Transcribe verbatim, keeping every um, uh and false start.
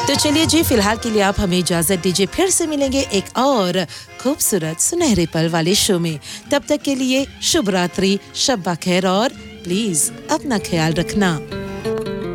तो चलिए जी, फिलहाल के लिए आप हमें इजाजत दीजिए, फिर से मिलेंगे एक और खूबसूरत सुनहरे पल वाले शो में। तब तक के लिए शुभ रात्रि, शब बखैर और प्लीज अपना ख्याल रखना।